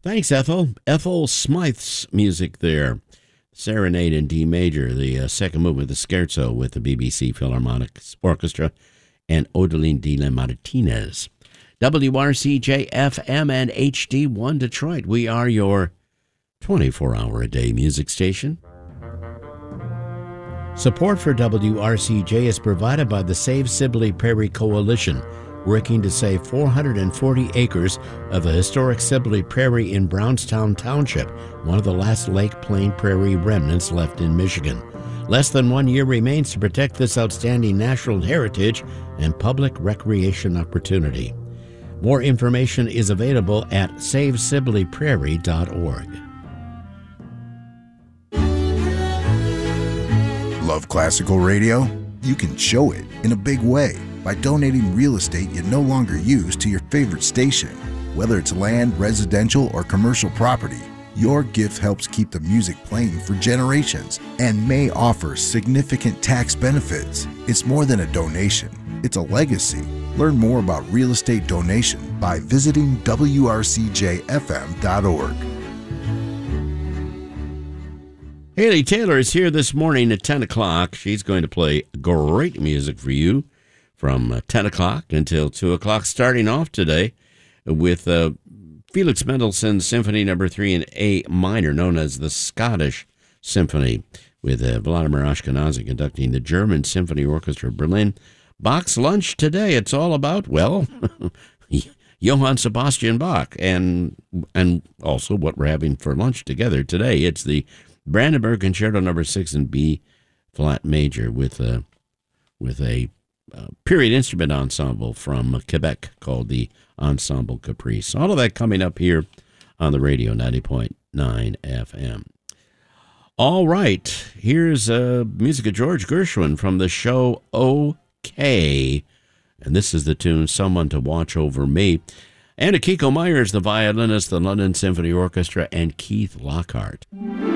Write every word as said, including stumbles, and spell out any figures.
Thanks, Ethel. Ethel Smythe's music there. Serenade in D major, the uh, second movement, the Scherzo with the B B C Philharmonic Orchestra, and Odeline de la Martinez. W R C J F M and H D one Detroit. We are your twenty-four hour a day music station. Support for W R C J is provided by the Save Sibley Prairie Coalition, working to save four hundred forty acres of the historic Sibley Prairie in Brownstown Township, one of the last Lake Plain Prairie remnants left in Michigan. Less than one year remains to protect this outstanding natural heritage and public recreation opportunity. More information is available at save sibley prairie dot org. Love classical radio? You can show it in a big way by donating real estate you no longer use to your favorite station. Whether it's land, residential, or commercial property, your gift helps keep the music playing for generations and may offer significant tax benefits. It's more than a donation, it's a legacy. Learn more about real estate donation by visiting W R C J F M dot org. Haley Taylor is here this morning at ten o'clock. She's going to play great music for you from ten o'clock until two o'clock, starting off today with uh, Felix Mendelssohn's Symphony Number three in A minor, known as the Scottish Symphony, with uh, Vladimir Ashkenazy conducting the German Symphony Orchestra of Berlin. Bach's lunch today, it's all about, well, Johann Sebastian Bach, and and also what we're having for lunch together today. It's the Brandenburg Concerto Number Six in B flat major with a with a uh, period instrument ensemble from Quebec called the Ensemble Caprice. All of that coming up here on the radio, ninety point nine F M. All right, here's uh, music of George Gershwin from the show OK, and this is the tune "Someone to Watch Over Me." And Akiko Myers, the violinist, the London Symphony Orchestra, and Keith Lockhart.